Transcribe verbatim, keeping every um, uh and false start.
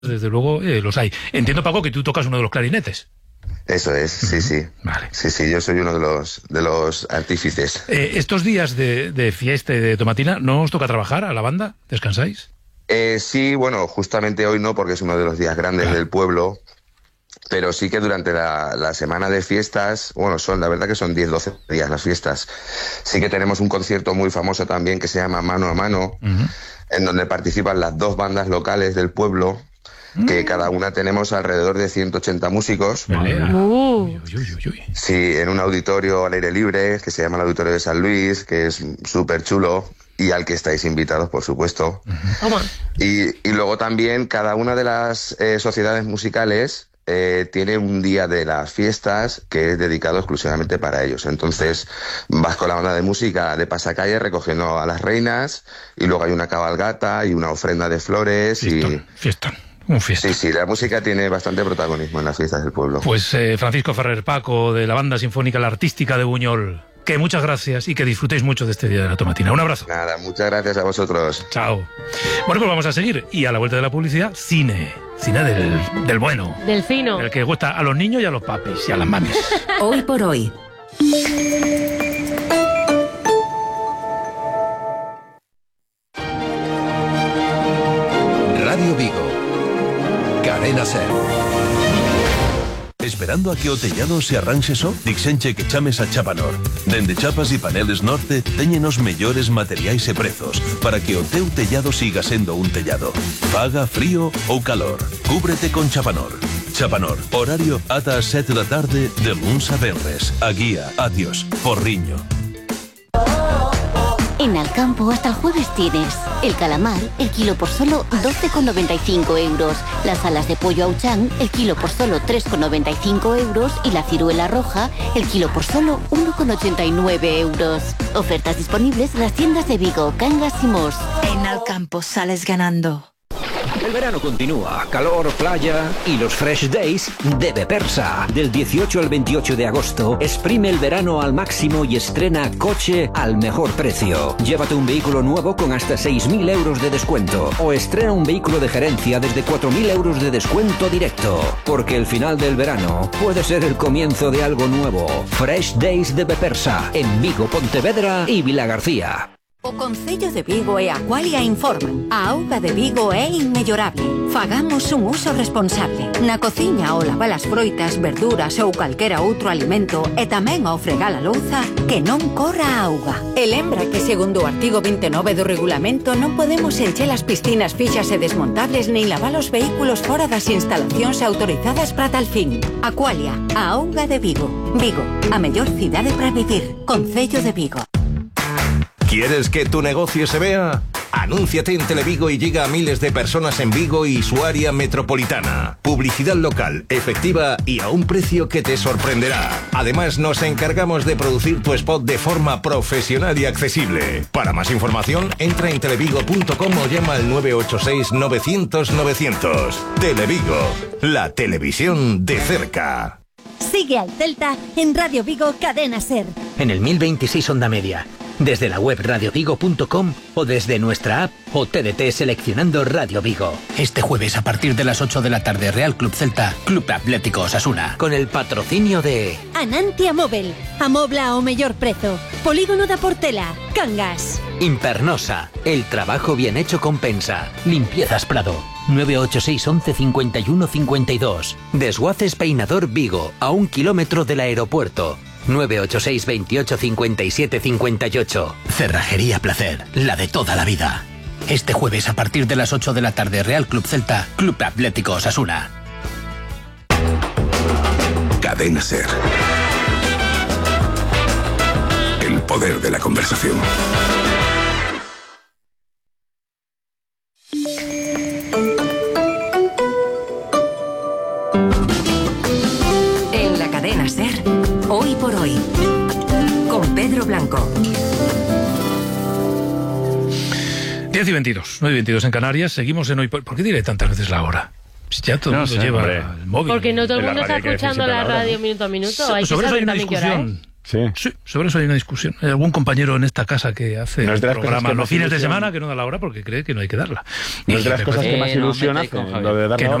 desde luego eh, los hay. Entiendo, Paco, que tú tocas uno de los clarinetes. Eso es, sí, uh-huh. sí. Vale. Sí, sí, yo soy uno de los de los artífices. Eh, estos días de, de fiesta y de tomatina, ¿no os toca trabajar a la banda? ¿Descansáis? Eh, sí, bueno, justamente hoy no, porque es uno de los días grandes claro. del pueblo, pero sí que durante la, la semana de fiestas, bueno, son, la verdad que son diez, doce días las fiestas, sí que tenemos un concierto muy famoso también que se llama Mano a Mano, uh-huh. en donde participan las dos bandas locales del pueblo, que cada una tenemos alrededor de ciento ochenta músicos. Uh. Uy, uy, uy, uy. Sí, en un auditorio al aire libre, que se llama el Auditorio de San Luis, que es súper chulo, y al que estáis invitados, por supuesto. Uh-huh. Y, y luego también cada una de las eh, sociedades musicales eh, tiene un día de las fiestas que es dedicado exclusivamente para ellos. Entonces vas con la banda de música de pasacalle recogiendo a las reinas, y luego hay una cabalgata y una ofrenda de flores. Fiestón, y fiestón. Un fiesta. Sí, sí, la música tiene bastante protagonismo en las fiestas del pueblo. Pues eh, Francisco Ferrer Paco, de la Banda Sinfónica La Artística de Buñol, que muchas gracias y que disfrutéis mucho de este día de la tomatina. Un abrazo. Nada, muchas gracias a vosotros. Chao. Bueno, pues vamos a seguir. Y a la vuelta de la publicidad, cine. Cine del, del bueno. Del fino. El que gusta a los niños y a los papis y a las mamis. Hoy por hoy. Radio Vigo. Cadena Ser. Esperando a que o tellado se arranxe só? Dixenche que chames a Chapanor. Dende Chapas e Paneles Norte teñen os mellores materiais e prezos para que o teu tellado siga sendo un tellado. Faga frío ou calor. Cúbrete con Chapanor. Chapanor, horario ata as sete da tarde de luns a venres. A guía, adiós, Porriño. En Alcampo hasta el jueves tienes el calamar, el kilo por solo doce con noventa y cinco euros, las alas de pollo auchán, el kilo por solo tres con noventa y cinco euros y la ciruela roja, el kilo por solo uno con ochenta y nueve euros. Ofertas disponibles en las tiendas de Vigo, Cangas y Mos. En Alcampo sales ganando. El verano continúa, calor, playa y los Fresh Days de Bepersa. Del dieciocho al veintiocho de agosto, exprime el verano al máximo y estrena coche al mejor precio. Llévate un vehículo nuevo con hasta seis mil euros de descuento o estrena un vehículo de gerencia desde cuatro mil euros de descuento directo. Porque el final del verano puede ser el comienzo de algo nuevo. Fresh Days de Bepersa, en Vigo, Pontevedra y Vilagarcía. O Concello de Vigo e Aqualia informan. A auga de Vigo é inmellorable. Fagamos un uso responsable. Na cociña ao lavar as froitas, verduras ou calquera outro alimento e tamén ao fregar a louza, que non corra a auga. E lembra que segundo o artigo veintinueve do regulamento non podemos encher as piscinas fixas e desmontables nin lavar os vehículos fora das instalacións autorizadas para tal fin. Aqualia, a auga de Vigo. Vigo, a mellor cidade para vivir. Concello de Vigo. ¿Quieres que tu negocio se vea? Anúnciate en Televigo y llega a miles de personas en Vigo y su área metropolitana. Publicidad local, efectiva y a un precio que te sorprenderá. Además, nos encargamos de producir tu spot de forma profesional y accesible. Para más información, entra en televigo punto com o llama al nueve ocho seis novecientos novecientos. Televigo, la televisión de cerca. Sigue al Celta en Radio Vigo Cadena Ser. En el mil veintiséis Onda Media. Desde la web radio vigo punto com o desde nuestra app o T D T seleccionando Radio Vigo. Este jueves a partir de las ocho de la tarde, Real Club Celta, Club Atlético Osasuna. Con el patrocinio de Anantia Móvel, amobla ao mellor prezo. Polígono da Portela, Cangas. Impernosa, el trabajo bien hecho compensa. Limpiezas Prado, nueve ocho seis once cincuenta y uno cincuenta y dos. Desguaces Peinador Vigo, a un kilómetro del aeropuerto. nueve ocho seis veintiocho cincuenta y siete cincuenta y ocho. Cerrajería Placer, la de toda la vida. Este jueves a partir de las ocho de la tarde, Real Club Celta, Club Atlético Osasuna. Cadena Ser. El poder de la conversación. En la Cadena Ser. Hoy por hoy, con Pedro Blanco. diez y veintidós, nueve y veintidós en Canarias. Seguimos en Hoy por... ¿Por qué diré tantas veces la hora? Ya todo el no mundo sé, lleva hombre. el móvil. Porque no todo el En mundo está escuchando la radio, la radio minuto a minuto. Hay Sobre que eso hay saber una también qué hora discusión. es. Sí. Sí, sobre eso hay una discusión. Hay algún compañero en esta casa que hace no es de las programas cosas que los fines de ilusión. semana que no da la hora porque cree que no hay que darla. No es de las me cosas parece- que más Eh, no ilusión metáis con hacen, Javier. lo de dar Que la no